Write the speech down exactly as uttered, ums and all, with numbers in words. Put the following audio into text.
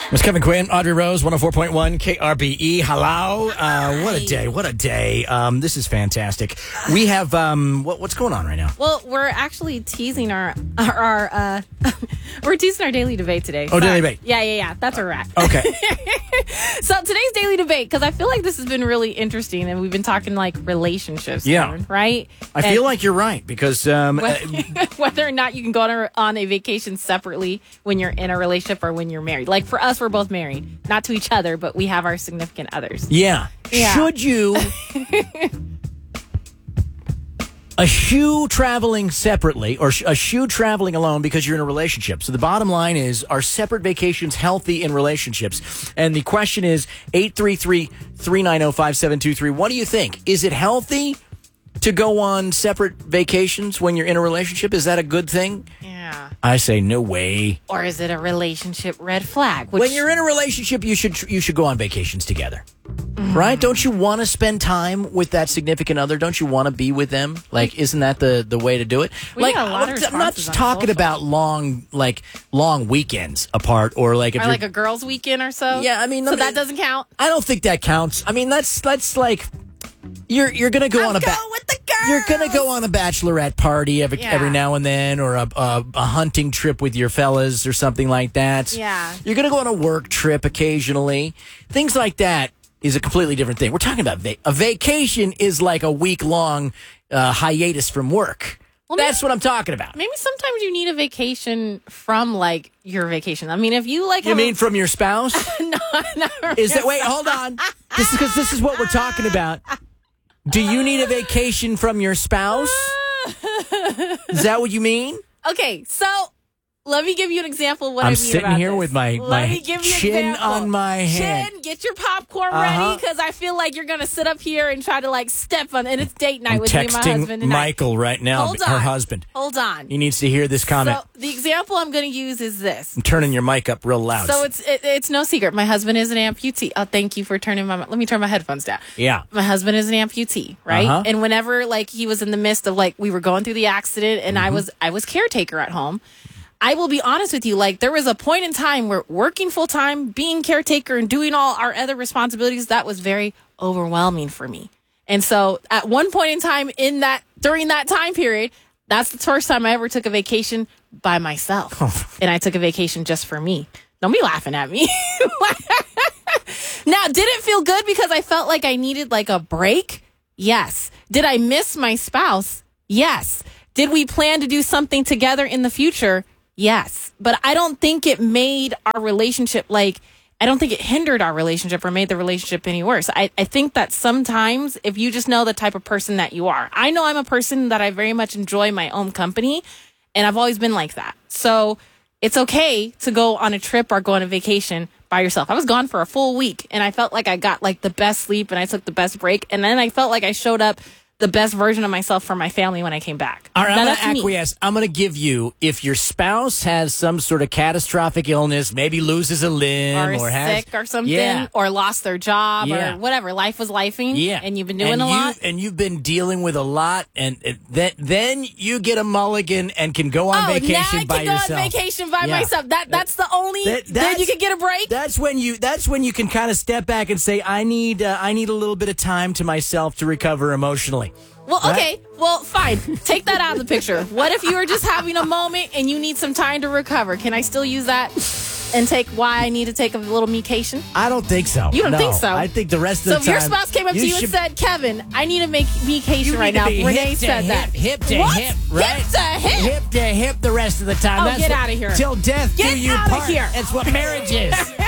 It's Kevin Quinn, Audrey Rose, one oh four point one K R B E. Hello. Uh, what a day. What a day. Um, this is fantastic. We have, um, what, what's going on right now? Well, we're actually teasing our, our, our uh, we're teasing our daily debate today. Oh, Sorry. daily debate. Yeah, yeah, yeah. That's where we're at. Okay. So today's daily debate, because I feel like this has been really interesting, and we've been talking like relationships. Yeah. Kevin, right? I and feel like you're right because, um, whether, whether or not you can go on a, on a vacation separately when you're in a relationship or when you're married. Like for us, we're both married, not to each other, but we have our significant others. yeah. Yeah. Should you eschew traveling separately or sh- eschew traveling alone because you're in a relationship? So the bottom line is, are separate vacations healthy in relationships? And the question is eight three three, three nine zero, five seven two three. What do you think? Is it healthy to go on separate vacations when you're in a relationship? Is that a good thing? Yeah. I say no way. Or is it a relationship red flag? Which, When you're in a relationship, you should you should go on vacations together. Right? Don't you want to spend time with that significant other? Don't you want to be with them? Like, isn't that the, the way to do it? We Like, got a lot of I'm not responses just on talking social. about long, like, long weekends apart or like if or you're, like a girls' weekend or so. Yeah, I mean, so let me- that doesn't count. I don't think that counts. I mean, that's that's like you're you're gonna go I'm on a ba- going with the girls. You're gonna go on a bachelorette party every Yeah. every now and then, or a, a a hunting trip with your fellas or something like that. Yeah. You're gonna go on a work trip occasionally. Things like that is a completely different thing. We're talking about va- a vacation is like a week long uh, hiatus from work. Well, That's maybe- what I'm talking about. Maybe sometimes you need a vacation from like your vacation. I mean, if you like, You have mean a, from your spouse? no, no, Is that wait? Hold on. This is because this is what we're talking about. Do you need a vacation from your spouse? Is that what you mean? Okay, so let me give you an example of what I I'm mean sitting about here this. with my- Let my me give you an chin example. on my head. Chin, get your popcorn Uh-huh. ready, because I feel like you're gonna sit up here and try to like step on. And it's date night I'm with me and my texting husband tonight. Michael right now, Hold her on. husband. Hold on. He needs to hear this comment. So the example I'm going to use is this. I'm turning your mic up real loud. So it's it, it's no secret. My husband is an amputee. Oh, thank you for turning my. Let me turn my headphones down. yeah. My husband is an amputee, right? Uh-huh. And whenever like he was in the midst of like we were going through the accident, and Mm-hmm. I was I was caretaker at home. I will be honest with you, like there was a point in time where working full time, being caretaker, and doing all our other responsibilities, that was very overwhelming for me. And so at one point in time in that during that time period, that's the first time I ever took a vacation by myself. And I took a vacation just for me. Don't be laughing at me. Now, did it feel good because I felt like I needed like a break? Yes. Did I miss my spouse? Yes. Did we plan to do something together in the future? Yes. But I don't think it made our relationship like, I don't think it hindered our relationship or made the relationship any worse. I, I think that sometimes if you just know the type of person that you are, I know I'm a person that I very much enjoy my own company, and I've always been like that. So it's okay to go on a trip or go on a vacation by yourself. I was gone for a full week, and I felt like I got like the best sleep and I took the best break. And then I felt like I showed up the best version of myself for my family when I came back. All right, Now, I'm that's going to me. acquiesce. I'm going to give you, if your spouse has some sort of catastrophic illness, maybe loses a limb Or is or has sick or something, Yeah. or lost their job Yeah. or whatever. Life was lifing, Yeah, and you've been doing and a you, lot. and you've been dealing with a lot, and uh, then then you get a mulligan and can go on oh, vacation now I by can go yourself. on vacation by Yeah. myself. That that's the only. That- then that's- you can get a break. That's when you. That's when you can kind of step back and say, "I need. Uh, I need a little bit of time to myself to recover emotionally." Well, Right? okay. Well, fine. Take that out of the picture. What if you were just having a moment and you need some time to recover? Can I still use that and take why I need to take a little vacation? I don't think so. You don't No, think so? I think the rest of So the if time. your spouse came up to you should- and said, "Kevin, I need to make vacation You right need to now," be Renee hip to said hip, that. hip to What? hip, right? Hip to hip. hip to hip the rest of the time. Oh, That's get what- outta here. Till death Get do you outta part. here. That's what marriage is.